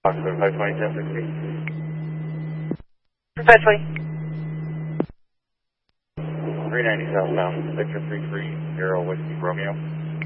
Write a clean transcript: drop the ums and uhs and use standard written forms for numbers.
Foxtrot 520, 1060. 520. 390 southbound, Victor 330 Whiskey Romeo.